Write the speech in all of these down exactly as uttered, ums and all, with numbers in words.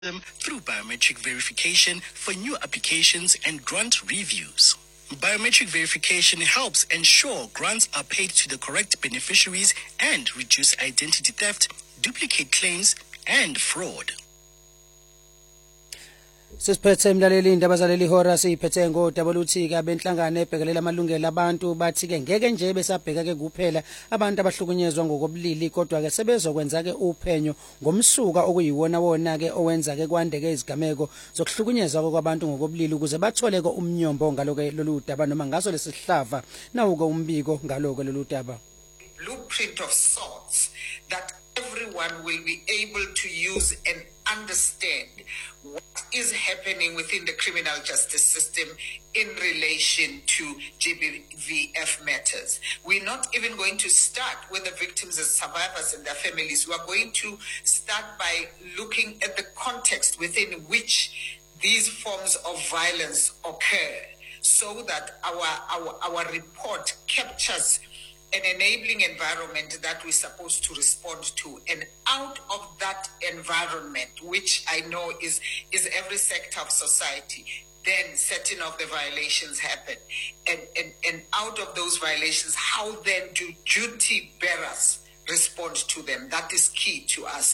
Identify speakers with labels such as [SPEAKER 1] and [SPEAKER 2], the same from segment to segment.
[SPEAKER 1] through biometric verification for new applications and grant reviews. Biometric verification helps ensure grants are paid to the correct beneficiaries and reduce identity theft, duplicate claims, and fraud.
[SPEAKER 2] Sisiphethe mlaleli indaba zaleli hora siyiphethe ngodaba oluthika benhlangano ebhekelela amalungelo abantu bathi ke ngeke nje besabheka ke kuphela abantu abahlukunyezwa ngokobulili kodwa ke sebezokwenza ke uphenyo ngomsuka okuyiwona wona ke owenza ke kwandeke izigameko zokuhlukunyezwa kwabantu ngokobulili ukuze bathole ke umnyombo ngaloke lolu daba noma ngaso lesihlava nawuke umbiko ngaloke lolu daba.
[SPEAKER 3] Blueprint of sorts that everyone will be able to use and understand what is happening within the criminal justice system in relation to G B V F matters. We're not even going to start with the victims and survivors and their families. We are going to start by looking at the context within which these forms of violence occur, so that our, our, our report captures an enabling environment that we're supposed to respond to. And out of that environment, which I know is, is every sector of society, then certain of the violations happen. And, and, and out of those violations, how then do duty bearers respond to them? That is key to us.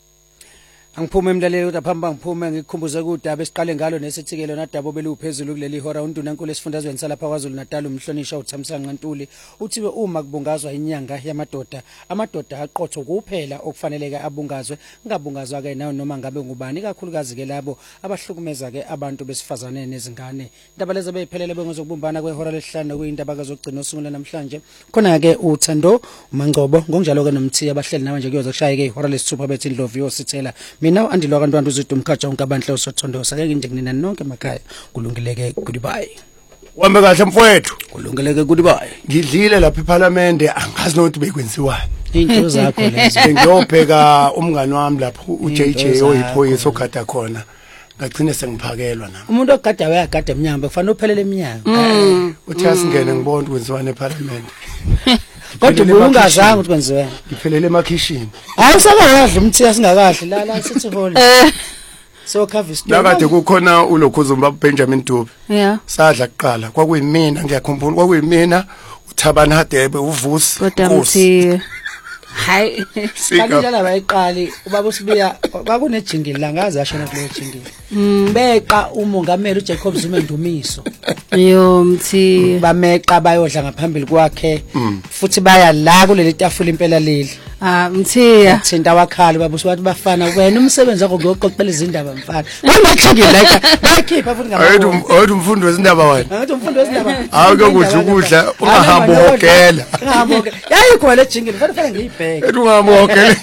[SPEAKER 2] Angiphume emlaleli udaphamba ngiphume ngikukhumbuze kudaba esiqale ngalo nesithikelo nadabo beluphezulu kuleli hora undunankulu esifundazweni salapha kwaZulu Natal umhlonisha uThamsanqa Ntuli uthiwe uma kubungazwa inyanga yamadoda amadoda aqotho kuphela okufaneleke abungazwe ngabungazwa ke nawo noma ngabe ngubani kakhulukazi ke labo abahlukumeza ke abantu besifazane nezingane indaba lezi beyiphelele bengozokubumbana kwehora lesihlanu kuyindaba kazogcina usungula namhlanje khona ke uThando uMangcobo ngokunjalo ke nomthiya abahleli nawe nje kuyoze kushaya ke ihora lesithupha bethi Ndlovu yosithela mina andilo kantwana uziduma umkhatsha wonke abanhle osothondosa ke nje kunina nonke emakhaya kulungileke goodbye
[SPEAKER 4] wambe kahle mfowethu
[SPEAKER 2] kulungileke goodbye
[SPEAKER 4] ngidlile lapha eParliament angazi nokuthi bekwenziwani
[SPEAKER 2] into zakho lezo
[SPEAKER 4] ngiyobheka umngani wami lapho uJ J oyiphoyisa ogada khona ngagcine sengiphakelwa nami
[SPEAKER 2] umuntu ogada wayagada eminyaka kufanele uphelele eminyaka
[SPEAKER 4] uthi asingene ngibona ukwenziwani eParliament
[SPEAKER 2] kodwa ubungazange ukuthi kwenziwe
[SPEAKER 4] ngiphelele emakhishini
[SPEAKER 2] hayi usakadla umthiya singakahle la la sithi hole so cover story
[SPEAKER 4] nakade kukhona uLokhuzumba Benjamin Dube
[SPEAKER 5] yeah
[SPEAKER 4] sadla kuqala kwakuyimina ngiyakhumbula kwakuyimina uThabana Hadebe uVusi
[SPEAKER 5] Nkosi hayi
[SPEAKER 2] kanjalo bayiqali ubaba usibiya kwakune jingle la ngazi ashona kulo jingle beqa umongameli uJacob Zuma Ndumiso
[SPEAKER 5] yo mthi
[SPEAKER 2] bameqa bayodla ngaphambili kwakhe futhi baya la kuleli tafula impela leli
[SPEAKER 5] ah mthiya
[SPEAKER 2] thinta wakhala baba usibathi bafana wena umsebenzi wakho ngokuqoqela izindaba mfana bayijingle like bayikhipha futhi ngama
[SPEAKER 4] awuthi umfundi wezindaba wena
[SPEAKER 2] awuthi umfundi wezindaba
[SPEAKER 4] awukudla ukudla ungahamba uhogela
[SPEAKER 2] ungahamba yayikho le jingle futhi fanele ngiyibheke
[SPEAKER 4] ethi ungahamba uhogela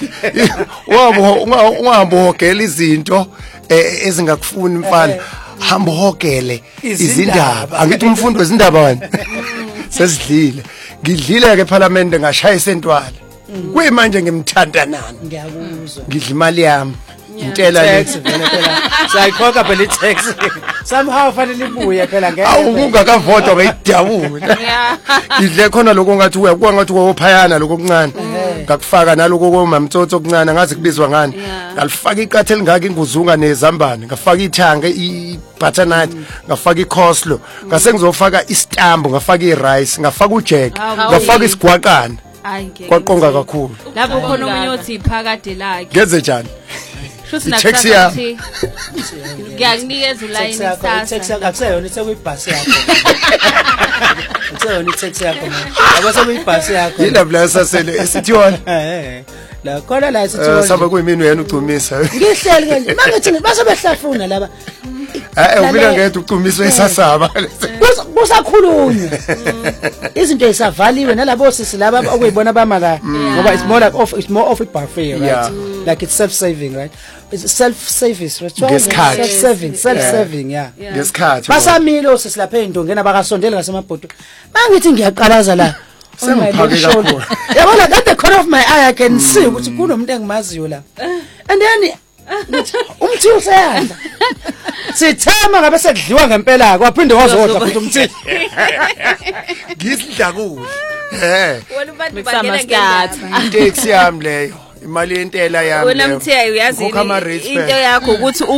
[SPEAKER 4] wabo ungahamba uhogela izinto ezingakufuni mfana hamba uhogele izindaba angithi umfundi wezindaba wena sesidlile ngidlile ke eParliament ngashaya isentwala kuyimanje ngimthanda nani
[SPEAKER 2] ngiyakuzwa
[SPEAKER 4] ngidla imali yami intela
[SPEAKER 2] lethi vele phela sayikhokha phela itax somehow fanele ibuye phela ngeke
[SPEAKER 4] awungakavotwa ngayidabula idle khona lokho ngathi uyakuwa ngathi wophayana lokho okuncane ngakufaka naloko komamtsotso okuncane ngazi kubizwa ngani ngalifaka iqathe elingaka inguzunga nezambane ngafaka ithanga ibutternut ngafaka icoleslaw ngase ngizofaka istambu ngafaka irice ngafaka ujack ngafaka isigwaqana kwaqonga kakhulu
[SPEAKER 5] lapho khona umunye othi iphakade lakhe
[SPEAKER 4] ngeze njani
[SPEAKER 5] shuthi nakusathi ngiyakunikeza uline
[SPEAKER 2] taxi akuseyona ithe kuyibhasi yakho utheyona itaxi yakho abase kuyibhasi yakho
[SPEAKER 4] yilabla sasele esithiwana
[SPEAKER 2] eh la khona la esithiwana
[SPEAKER 4] saba kuyimini wena ucumisa
[SPEAKER 2] ngihleli kanje mangithi base behlafuna laba
[SPEAKER 4] eh uvila ngeke ucumiswe esasaba
[SPEAKER 2] kusakhulunywa izinto ezisavaliwe nalabo sisi laba okuyibona bamaka ngoba it's more like off it's more of a buffet right like it's self saving right it's self service right self serving self serving yeah
[SPEAKER 4] ngesikhathi
[SPEAKER 2] basamilo sisi lapha endongena bakasondela ngasemabhodo mangithi ngiyaqalaza la
[SPEAKER 4] sengiphake kakhulu
[SPEAKER 2] yabona that the corner of my eye I can see ukuthi kunomuntu engimaziyo la and then umthi useyanda sithema ngabe sekudliwa ngempela kwaphinde wazodla futhi umthi
[SPEAKER 4] ngisidla kuhle eh
[SPEAKER 5] wena abantu bangena ngesikhathi
[SPEAKER 4] itaxi yami leyo imali yentela yami
[SPEAKER 5] wena Mthiya uyazi
[SPEAKER 4] Ukhokha ama rates
[SPEAKER 5] into
[SPEAKER 4] phela.
[SPEAKER 5] yakho ukuthi